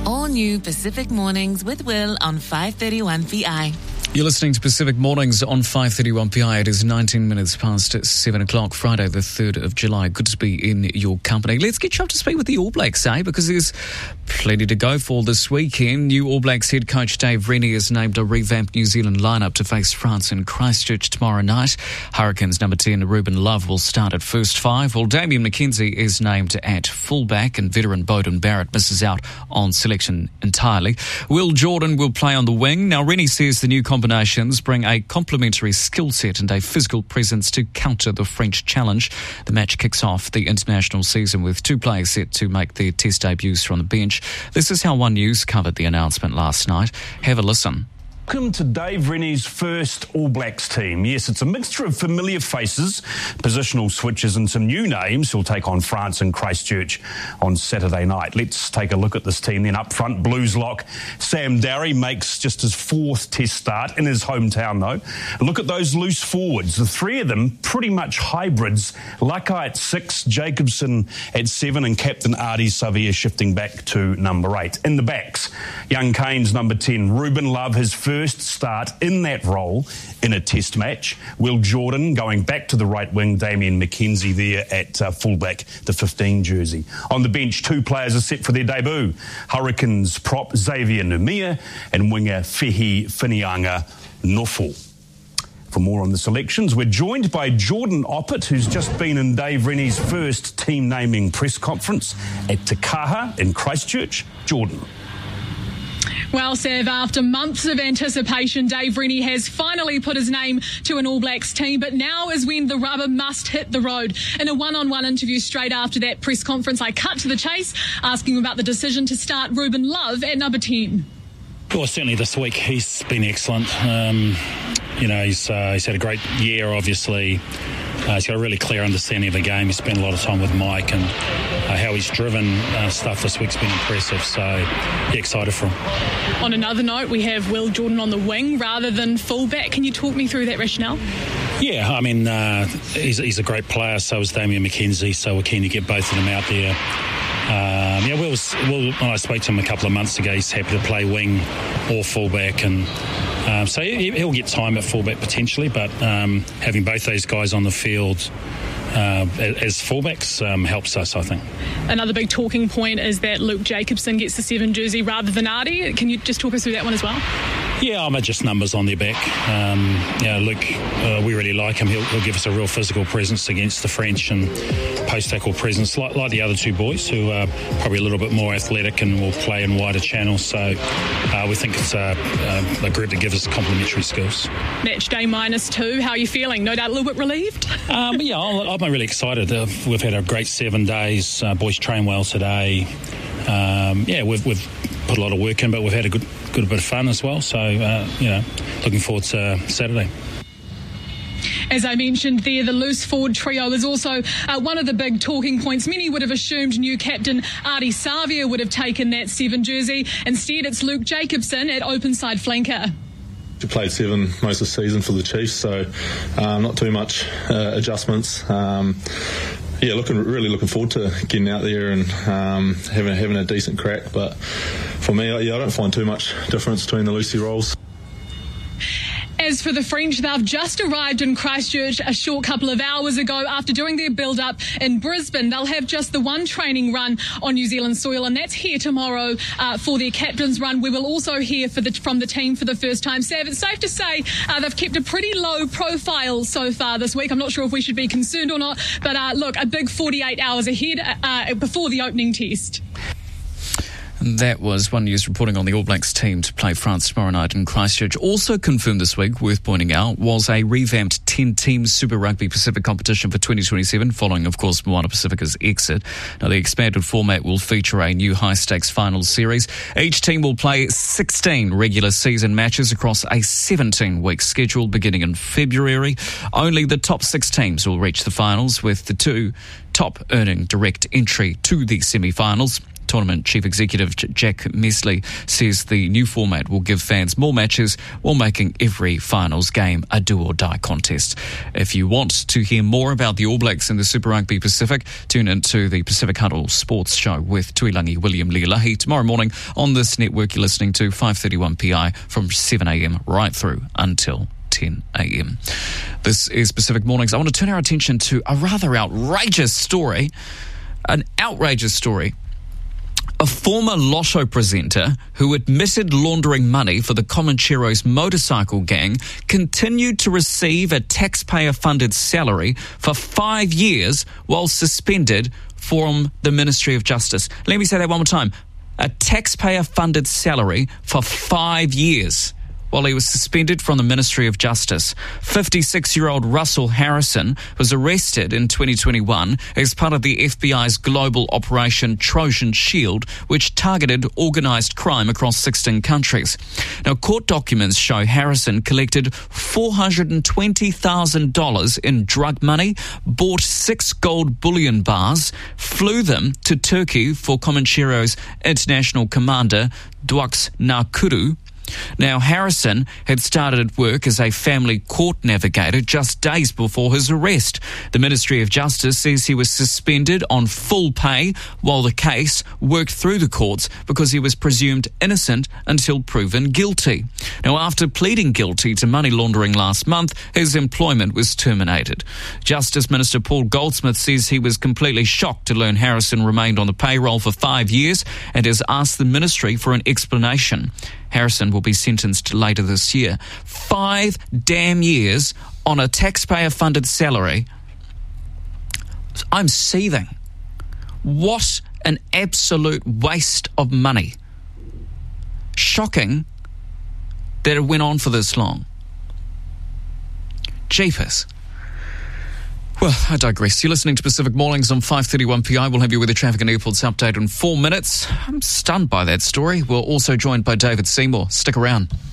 All new Pacific Mornings with Will on 531 PI. You're listening to Pacific Mornings on 531 PI. It is 19 minutes past 7 o'clock, Friday the 3rd of July. Good to be in your company. Let's get you up to speed with the All Blacks, because there's plenty to go for this weekend. New All Blacks head coach Dave Rennie has named a revamped New Zealand lineup to face France in Christchurch tomorrow night. Hurricanes number 10 Ruben Love will start at first five, while Damian McKenzie is named at fullback and veteran Beauden Barrett misses out on selection entirely. Will Jordan will play on the wing. Now, Rennie says the new combinations bring a complementary skill set and a physical presence to counter the French challenge. The match kicks off the international season with two players set to make their test debuts from the bench. This is how One News covered the announcement last night. Have a listen. Welcome to Dave Rennie's first All Blacks team. Yes, it's a mixture of familiar faces, positional switches and some new names who'll take on France in Christchurch on Saturday night. Let's take a look at this team then. Up front, Blues lock Sam Darry makes just his fourth test start in his hometown though. Look at those loose forwards. The three of them pretty much hybrids. Lakai at 6, Jacobson at 7 and Captain Ardie Savea shifting back to number 8. In the backs, young Canes number 10, Ruben Love, his first start in that role in a test match. Will Jordan going back to the right wing, Damian McKenzie there at fullback, the 15 jersey. On the bench, two players are set for their debut. Hurricanes prop Xavier Numia and winger Fehi Whinianga Nofo. For more on the selections, we're joined by Jordan Oppett, who's just been in Dave Rennie's first team naming press conference at Te Kaha in Christchurch. Jordan. Well, Sav, after months of anticipation, Dave Rennie has finally put his name to an All Blacks team, but now is when the rubber must hit the road. In a one-on-one interview straight after that press conference, I cut to the chase, asking about the decision to start Ruben Love at number 10. Well, certainly this week he's been excellent. He's had a great year, obviously. He's got a really clear understanding of the game. He spent a lot of time with Mike, and how he's driven stuff this week's been impressive. So, excited for him. On another note, we have Will Jordan on the wing rather than fullback. Can you talk me through that rationale? Yeah, I mean, he's a great player. So is Damian McKenzie. So we're keen to get both of them out there. Will, when I spoke to him a couple of months ago, he's happy to play wing or fullback, and so he'll get time at fullback potentially, but having both those guys on the field as fullbacks helps us, I think. Another big talking point is that Luke Jacobson gets the 7 jersey rather than Ardie. Can you just talk us through that one as well? Yeah, I'm just numbers on their back. Luke, we really like him. He'll give us a real physical presence against the French and post-tackle presence, like the other two boys who are probably a little bit more athletic and will play in wider channels. So we think it's a group that gives us complementary skills. Match day -2. How are you feeling? No doubt a little bit relieved? I'm really excited. We've had a great 7 days. Boys train well today. We've put a lot of work in, but we've had a good bit of fun as well. So, looking forward to Saturday. As I mentioned there, the loose forward trio is also one of the big talking points. Many would have assumed new captain Ardie Savea would have taken that 7 jersey. Instead, it's Luke Jacobson at open side flanker. He played 7 most of the season for the Chiefs, so not too much adjustments. Really looking forward to getting out there and having a decent crack. But for me, I don't find too much difference between the Lucy roles. As for the French, they've just arrived in Christchurch a short couple of hours ago after doing their build-up in Brisbane. They'll have just the one training run on New Zealand soil, and that's here tomorrow for their captain's run. We will also hear from the team for the first time. Sav, it's safe to say they've kept a pretty low profile so far this week. I'm not sure if we should be concerned or not, but look, a big 48 hours ahead before the opening test. That was One News reporting on the All Blacks team to play France tomorrow night in Christchurch. Also confirmed this week, worth pointing out, was a revamped 10-team Super Rugby Pacific competition for 2027, following, of course, Moana Pacifica's exit. Now, the expanded format will feature a new high-stakes finals series. Each team will play 16 regular season matches across a 17-week schedule beginning in February. Only the top 6 teams will reach the finals, with the 2 top earning direct entry to the semi-finals. Tournament Chief Executive Jack Messley says the new format will give fans more matches while making every finals game a do-or-die contest. If you want to hear more about the All Blacks in the Super Rugby Pacific, tune into the Pacific Huddle Sports Show with Tuilangi William Lealahi tomorrow morning on this network you're listening to, 5:31 PI from 7am right through until 10 a.m. This is Pacific Mornings. I want to turn our attention to a rather outrageous story. An outrageous story. A former Lotto presenter who admitted laundering money for the Comancheros motorcycle gang continued to receive a taxpayer-funded salary for 5 years while suspended from the Ministry of Justice. Let me say that one more time. A taxpayer-funded salary for 5 years while he was suspended from the Ministry of Justice. 56-year-old Russell Harrison was arrested in 2021 as part of the FBI's global Operation Trojan Shield, which targeted organised crime across 16 countries. Now, court documents show Harrison collected $420,000 in drug money, bought 6 gold bullion bars, flew them to Turkey for Comancheros international commander Dwaks Nakuru. Now, Harrison had started work as a family court navigator just days before his arrest. The Ministry of Justice says he was suspended on full pay while the case worked through the courts because he was presumed innocent until proven guilty. Now, after pleading guilty to money laundering last month, his employment was terminated. Justice Minister Paul Goldsmith says he was completely shocked to learn Harrison remained on the payroll for 5 years and has asked the ministry for an explanation. Harrison will be sentenced later this year. 5 damn years on a taxpayer-funded salary. I'm seething. What an absolute waste of money. Shocking that it went on for this long. Jeepers. Well, I digress. You're listening to Pacific Mornings on 5:31 PI. We'll have you with the traffic and airports update in 4 minutes. I'm stunned by that story. We're also joined by David Seymour. Stick around.